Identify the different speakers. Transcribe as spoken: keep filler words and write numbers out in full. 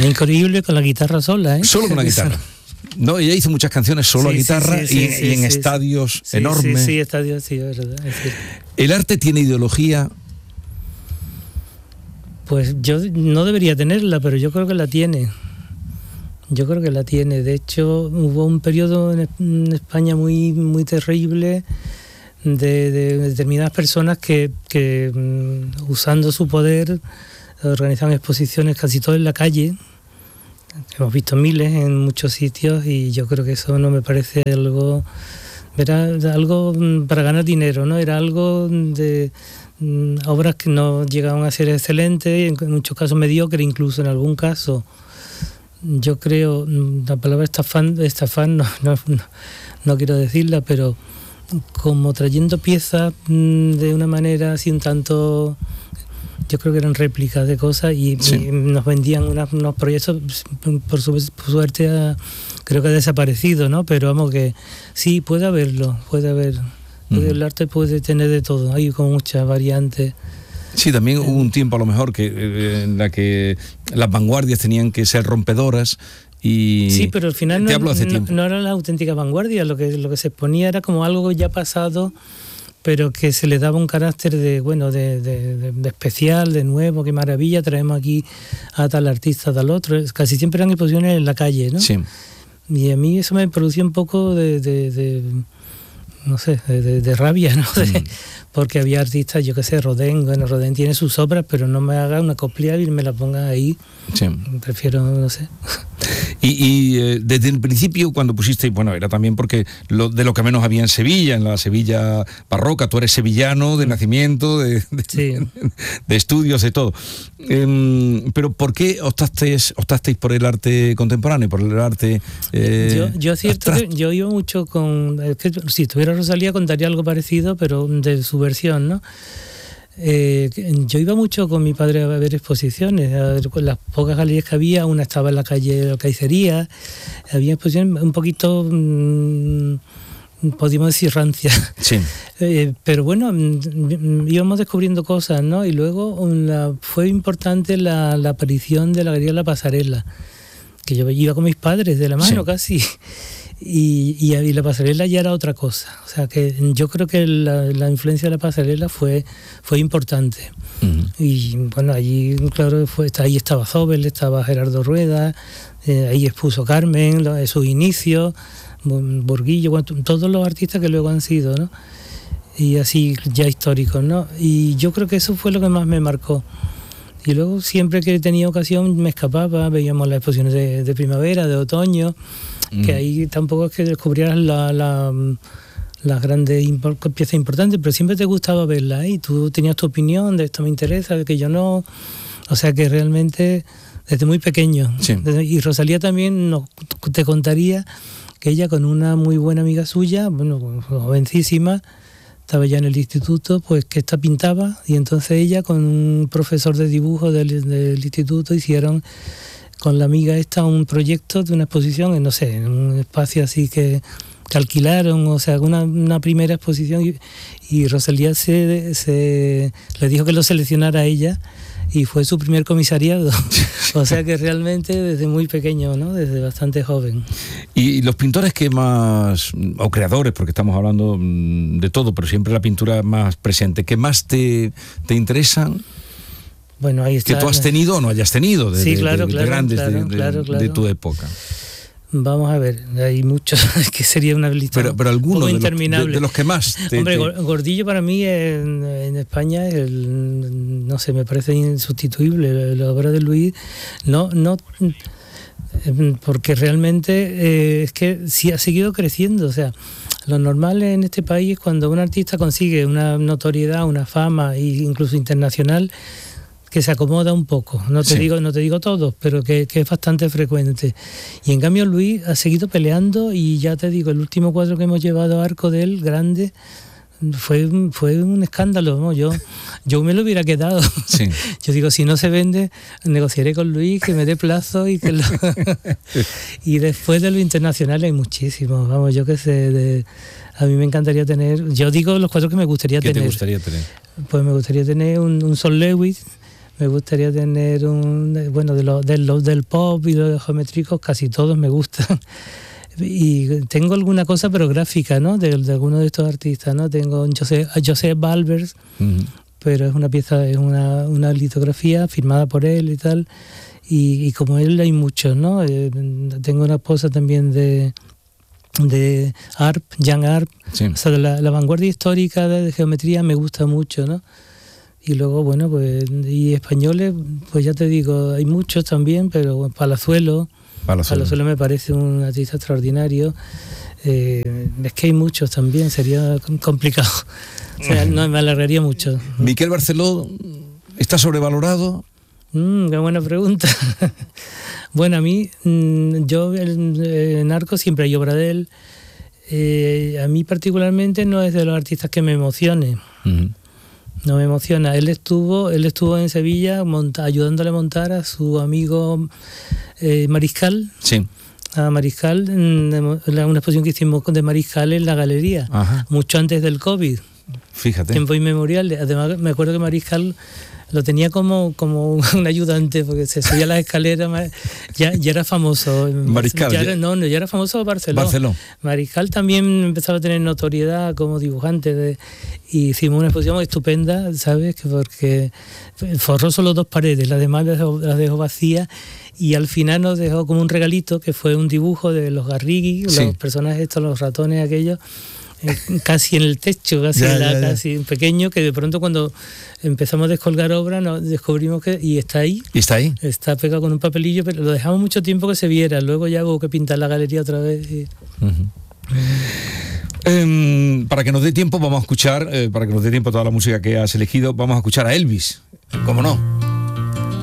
Speaker 1: Increíble con la guitarra sola, ¿eh?
Speaker 2: Solo con la guitarra. No, ella hizo muchas canciones solo
Speaker 1: sí,
Speaker 2: a guitarra
Speaker 1: sí, sí,
Speaker 2: y,
Speaker 1: sí,
Speaker 2: y en
Speaker 1: sí,
Speaker 2: estadios
Speaker 1: sí,
Speaker 2: enormes.
Speaker 1: Sí, sí, estadios, sí, es verdad. Es
Speaker 2: ¿El arte tiene ideología?
Speaker 1: Pues yo no debería tenerla, pero yo creo que la tiene. Yo creo que la tiene. De hecho, hubo un periodo en España muy, muy terrible de, de determinadas personas que, que usando su poder organizaban exposiciones casi todo en la calle. Hemos visto miles en muchos sitios y yo creo que eso no me parece algo, era algo para ganar dinero, ¿no? Era algo de obras que no llegaban a ser excelentes, en muchos casos mediocres, incluso en algún caso. Yo creo, la palabra estafar, estafar no, no, no, no quiero decirla, pero como trayendo piezas de una manera así un tanto... Yo creo que eran réplicas de cosas y, sí. y nos vendían unos, unos proyectos, por, su, por suerte ha, creo que ha desaparecido, ¿no? Pero vamos que sí, puede haberlo, puede haber. Puede, uh-huh. El arte puede tener de todo, hay como muchas variantes.
Speaker 2: Sí, también hubo un tiempo a lo mejor que eh, en la que las vanguardias tenían que ser rompedoras. Y
Speaker 1: sí, pero al final
Speaker 2: te
Speaker 1: no,
Speaker 2: hace
Speaker 1: no, no eran las auténticas vanguardias, lo que, lo que se exponía era como algo ya pasado, pero que se le daba un carácter de bueno de, de, de, de especial, de nuevo, qué maravilla, traemos aquí a tal artista, a tal otro. Casi siempre eran exposiciones en la calle, ¿no?
Speaker 2: Sí.
Speaker 1: Y a mí eso me producía un poco de, de, de no sé, de, de, de rabia, ¿no? De, mm. Porque había artistas, yo qué sé, Rodin, bueno, Rodin tiene sus obras, pero no me haga una copia y me la ponga ahí.
Speaker 2: Sí.
Speaker 1: Prefiero, no sé.
Speaker 2: Y, y eh, desde el principio, cuando pusiste, bueno, era también porque lo, de lo que menos había en Sevilla, en la Sevilla barroca, tú eres sevillano de nacimiento, de, de,
Speaker 1: sí.
Speaker 2: de, de estudios, de todo. Eh, pero ¿por qué optasteis, optasteis por el arte contemporáneo, por el arte eh,
Speaker 1: Yo, yo cierto que yo iba mucho con... Es que, si tuviera Rosalía contaría algo parecido, pero de su versión, ¿no? Eh, yo iba mucho con mi padre a ver exposiciones, a ver las pocas galerías que había, una estaba en la calle Alcaicería, había exposiciones un poquito, mmm, podríamos decir, rancia.
Speaker 2: Sí.
Speaker 1: Eh, pero bueno, íbamos descubriendo cosas, ¿no? Y luego una, fue importante la, la aparición de la Galería La Pasarela, que yo iba con mis padres de la mano, sí. casi. Y, y, y la pasarela ya era otra cosa. O sea que yo creo que la, la influencia de la pasarela fue, fue importante. Uh-huh. Y bueno, allí, claro, fue, ahí estaba Zobel, estaba Gerardo Rueda, eh, ahí expuso Carmen, lo, sus inicios, Burguillo, bueno, todos los artistas que luego han sido, ¿no? Y así ya históricos, ¿no? Y yo creo que eso fue lo que más me marcó. Y luego siempre que tenía ocasión me escapaba, veíamos las exposiciones de, de primavera, de otoño, que ahí tampoco es que descubrieras la, la, las grandes piezas importantes, pero siempre te gustaba verlas, ¿eh? Y tú tenías tu opinión de esto me interesa, de que yo no. O sea que realmente desde muy pequeño.
Speaker 2: Sí.
Speaker 1: Desde, y Rosalía también nos, te contaría que ella con una muy buena amiga suya, bueno, jovencísima, estaba ya en el instituto, pues que esta pintaba, y entonces ella con un profesor de dibujo del, del instituto hicieron con la amiga esta un proyecto de una exposición en, no sé, en un espacio así que, que alquilaron, o sea, una, una primera exposición y, y Rosalía se, se le dijo que lo seleccionara a ella y fue su primer comisariado. O sea que realmente desde muy pequeño, ¿no? Desde bastante joven.
Speaker 2: Y los pintores que más, o creadores, porque estamos hablando de todo, pero siempre la pintura más presente, que más te, te interesan,
Speaker 1: bueno, ahí está,
Speaker 2: que tú has tenido o no hayas tenido, de,
Speaker 1: sí, claro,
Speaker 2: de, de,
Speaker 1: claro,
Speaker 2: de grandes
Speaker 1: claro,
Speaker 2: de, de,
Speaker 1: claro, claro.
Speaker 2: de tu época.
Speaker 1: Vamos a ver, hay muchos, que sería una lista
Speaker 2: pero, pero algunos
Speaker 1: de interminable.
Speaker 2: Los, de, de los que más te,
Speaker 1: Hombre,
Speaker 2: te...
Speaker 1: Gordillo para mí en, en España es el, no sé, me parece insustituible la obra de Luis, no, no, porque realmente eh, es que sí ha seguido creciendo. O sea, lo normal en este país es cuando un artista consigue una notoriedad, una fama, e incluso internacional, que se acomoda un poco. No te
Speaker 2: sí.
Speaker 1: digo, no te digo todos, pero que, que es bastante frecuente. Y en cambio Luis ha seguido peleando y ya te digo, el último cuadro que hemos llevado a arco de él, grande, fue, fue un escándalo, ¿no? Yo, yo me lo hubiera quedado.
Speaker 2: Sí.
Speaker 1: Yo digo, si no se vende, negociaré con Luis, que me dé plazo y que lo... Y después de lo internacional hay muchísimos, vamos, yo qué sé, de... a mí me encantaría tener, yo digo los cuadros que me gustaría
Speaker 2: ¿Qué
Speaker 1: tener.
Speaker 2: te gustaría tener?
Speaker 1: Pues me gustaría tener un, un Sol Lewis, me gustaría tener un... Bueno, de los, de los del pop y de los geométricos casi todos me gustan. Y tengo alguna cosa, pero gráfica, ¿no? De, de alguno de estos artistas, ¿no? Tengo José, a José Balbers, uh-huh. pero es una pieza, es una, una litografía firmada por él y tal. Y, y como él hay muchos, ¿no? Eh, tengo una esposa también de... de Arp, Jean Arp, sí. O sea, de la, la vanguardia histórica de, de geometría me gusta mucho, ¿no? Y luego, bueno, pues, y españoles, pues ya te digo, hay muchos también, pero Palazuelo, Palazuelo, Palazuelo me parece un artista extraordinario. Eh, es que hay muchos también, sería complicado. O sea, no, me alargaría mucho.
Speaker 2: ¿Miquel Barceló está sobrevalorado?
Speaker 1: Mm, qué buena pregunta. Bueno, a mí, yo en Narcos siempre hay obra de él. Eh, a mí particularmente no es de los artistas que me emocione. Uh-huh. No me emociona. Él estuvo, él estuvo en Sevilla monta, ayudándole a montar a su amigo eh, Mariscal.
Speaker 2: Sí.
Speaker 1: A Mariscal, una exposición que hicimos de Mariscal en la galería, ajá, mucho antes del COVID.
Speaker 2: Fíjate.
Speaker 1: Tiempo inmemorial. Además, me acuerdo que Mariscal lo tenía como, como un ayudante, porque se subía a las escaleras, ya, ya era famoso.
Speaker 2: Mariscal.
Speaker 1: Ya era, no, no, ya era famoso Barceló.
Speaker 2: Barceló.
Speaker 1: Mariscal también empezaba a tener notoriedad como dibujante. De, y hicimos una exposición estupenda, ¿sabes? Que porque forró solo dos paredes, las demás las dejó, las dejó vacías, y al final nos dejó como un regalito, que fue un dibujo de los Garrigui, sí, los personajes estos, los ratones aquellos, casi en el techo, casi, ya, en la, ya, ya. casi pequeño, que de pronto cuando empezamos a descolgar obra nos descubrimos que, y está ahí,
Speaker 2: ¿Y está ahí?
Speaker 1: Está pegado con un papelillo, pero lo dejamos mucho tiempo que se viera, luego ya hubo que pintar la galería otra vez. Y...
Speaker 2: Uh-huh. Eh, para que nos dé tiempo vamos a escuchar, eh, para que nos dé tiempo toda la música que has elegido, vamos a escuchar a Elvis, ¿cómo no?